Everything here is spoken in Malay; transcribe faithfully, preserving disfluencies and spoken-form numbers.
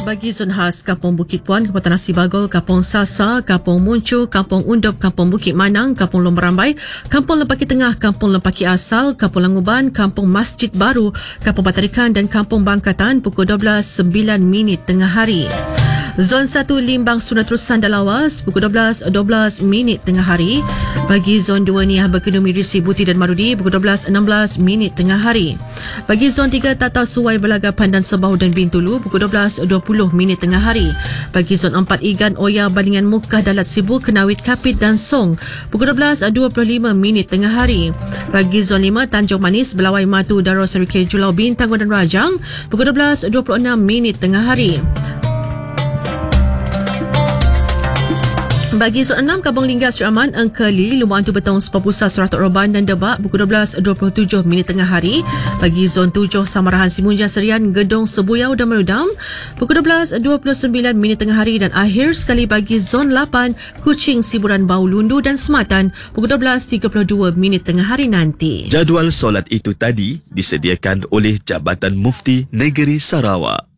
Bagi zon khas Kampung Bukit Puan, Kabupaten Nasi Bagol, Kampung Sasa, Kampung Muncu, Kampung Undup, Kampung Bukit Manang, Kampung Lomberambai, Kampung Lempaki Tengah, Kampung Lempaki Asal, Kampung Languban, Kampung Masjid Baru, Kampung Batarikan dan Kampung Bangkatan pukul dua belas sembilan minit tengah hari. Zon satu Limbang Sunat Terusan dan Lawas pukul dua belas dua belas minit tengah hari. Bagi zon dua Niah Berkedung Mirisi Buti dan Marudi pukul dua belas enam belas minit tengah hari. Bagi zon tiga Tata Suai Belaga Pandan Sebahu dan Bintulu pukul dua belas dua puluh minit tengah hari. Bagi zon empat Igan Oya Bandingan Mukah Dalat Sibu Kenawit Kapit dan Song pukul dua belas dua puluh lima minit tengah hari. Bagi zon lima Tanjung Manis Belawai Matu Darusserikir Julau Bintang dan Rajang pukul dua belas dua puluh enam minit tengah hari. Bagi zon enam Kampung Linggas Sri Aman, Engkeli, Lumbu Hantu Betong Sepapusat Seratuk Roban dan Debak pukul dua belas dua puluh tujuh minit tengah hari. Bagi zon tujuh Samarahan Simunjan Serian, Gedong Sebuyau dan Merudam pukul dua belas dua puluh sembilan minit tengah hari. Dan akhir sekali bagi zon lapan Kuching Siburan Bau Lundu dan Sematan pukul dua belas tiga puluh dua minit tengah hari nanti. Jadual solat itu tadi disediakan oleh Jabatan Mufti Negeri Sarawak.